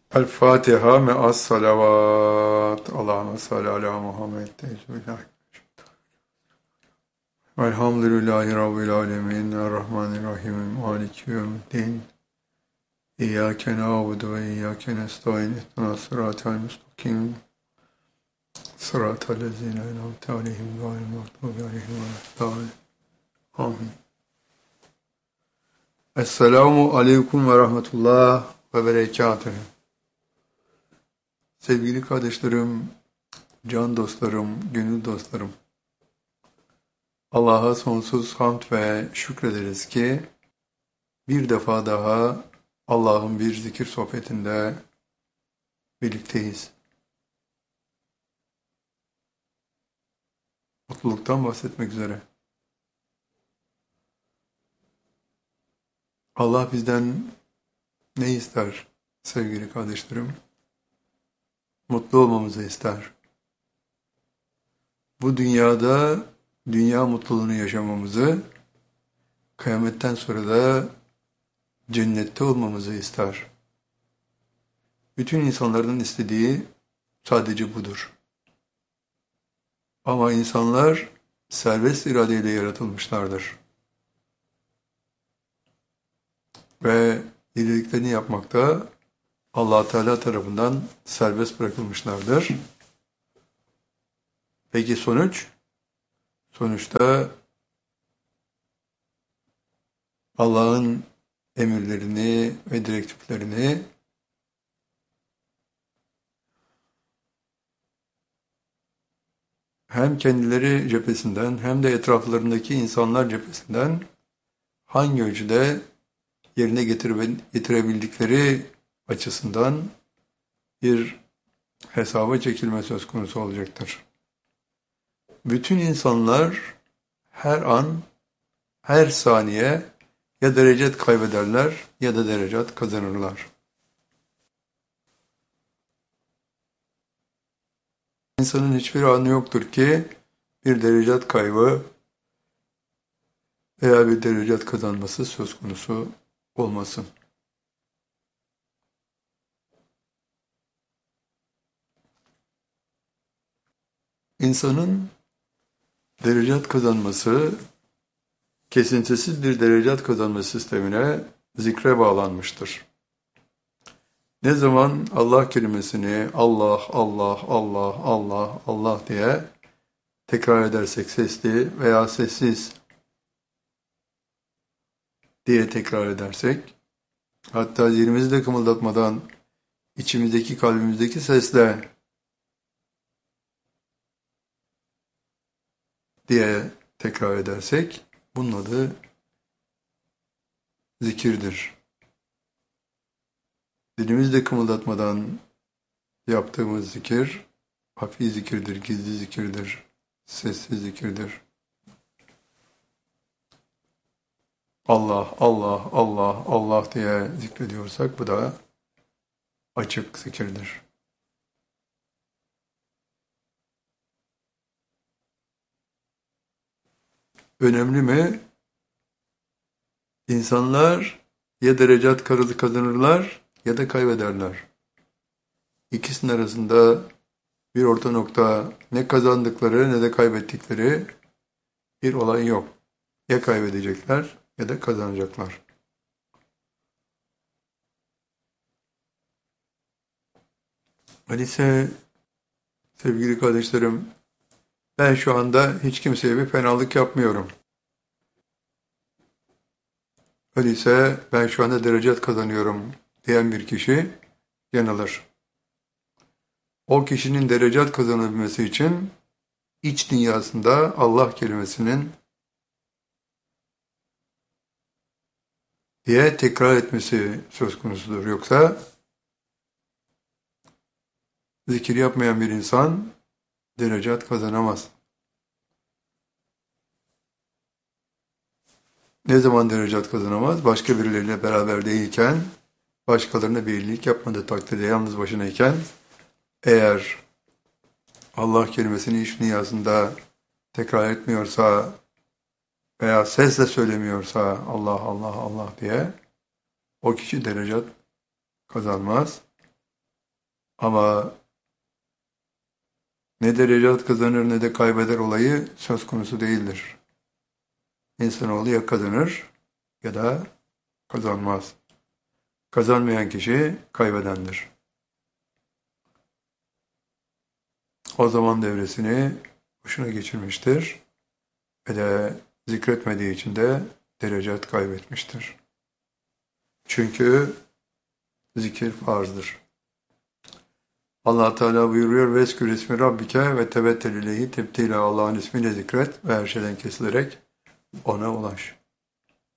El Fatiha me'as salavat. Allahümme salli ala Muhammed. Bismillah. Velhamdülillahi Rabbil alemin. Errahmanirrahim. Maliki yevmiddin. İyyâke na'budu ve iyyâke nestaîn. İhdinas sıratal müstakim. Sıratal lezîne en'amte aleyhim gayril mağdûbi aleyhim veleddâllîn. Amin. Esselamu aleyküm ve rahmetullah ve berekatühü. Sevgili kardeşlerim, can dostlarım, gönül dostlarım. Allah'a sonsuz hamd ve şükrederiz ki bir defa daha Allah'ın bir zikir sohbetinde birlikteyiz. Mutluluktan bahsetmek üzere. Allah bizden ne ister sevgili kardeşlerim? Mutlu olmamızı ister. Bu dünyada dünya mutluluğunu yaşamamızı, kıyametten sonra da cennette olmamızı ister. Bütün insanların istediği sadece budur. Ama insanlar serbest iradeyle yaratılmışlardır. Ve dilediklerini yapmakta Allah Teala tarafından serbest bırakılmışlardır. Peki sonuç? Sonuçta Allah'ın emirlerini ve direktiflerini hem kendileri cephesinden hem de etraflarındaki insanlar cephesinden hangi ölçüde yerine getirebildikleri açısından bir hesaba çekilme söz konusu olacaktır. Bütün insanlar her an, her saniye ya derecet kaybederler ya da derecet kazanırlar. İnsanın hiçbir anı yoktur ki bir derecet kaybı veya bir derecet kazanması söz konusu olmasın. İnsanın derecet kazanması, kesintisiz bir derecet kazanma sistemine zikre bağlanmıştır. Ne zaman Allah kelimesini Allah, Allah, Allah, Allah, Allah diye tekrar edersek sesli veya sessiz diye tekrar edersek, hatta dilimizi de kımıldatmadan içimizdeki kalbimizdeki sesle diye tekrar edersek, bunun adı zikirdir. Dilimizi de kımıldatmadan yaptığımız zikir, hafif zikirdir, gizli zikirdir, sessiz zikirdir. Allah, Allah, Allah, Allah diye zikrediyorsak bu da açık zikirdir. Önemli mi? İnsanlar ya derecat kazanırlar ya da kaybederler. İkisinin arasında bir orta nokta, ne kazandıkları ne de kaybettikleri bir olay yok. Ya kaybedecekler ya da kazanacaklar. Öyleyse sevgili kardeşlerim, ben şu anda hiç kimseye bir fenalık yapmıyorum. Öyleyse ben şu anda derecet kazanıyorum diyen bir kişi yanılır. O kişinin derecet kazanabilmesi için iç dünyasında Allah kelimesinin diye tekrar etmesi söz konusudur. Yoksa zikir yapmayan bir insan derecet kazanamaz. Ne zaman derecet kazanamaz? Başka birileriyle beraber değilken, başkalarına bir iyilik yapmadığı takdirde yalnız başınayken, eğer Allah kelimesini iç dünyasında tekrar etmiyorsa veya sesle söylemiyorsa Allah, Allah, Allah diye, o kişi derecet kazanmaz. Ama ne derecat kazanır ne de kaybeder olayı söz konusu değildir. İnsanoğlu ya kazanır ya da kazanmaz. Kazanmayan kişi kaybedendir. O zaman devresini boşuna geçirmiştir ve de zikretmediği için de derecat kaybetmiştir. Çünkü zikir farzdır. Allah Teala buyuruyor veskür ismi rabbike ve tebettel ileyhi tebtila. Allah'ın ismiyle zikret ve her şeyden kesilerek ona ulaş.